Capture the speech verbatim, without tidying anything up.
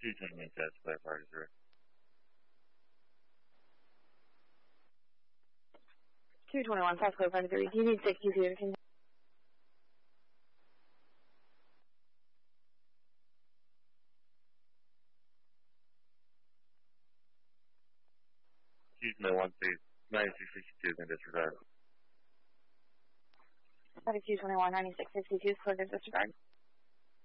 two twenty-one test, clear party through. two twenty-one, South Clear Party three. Do you need sixty-two to continue? two twenty-one, ninety-six sixty-two, can disregard. two twenty-one, ninety-six sixty-two, clear to disregard.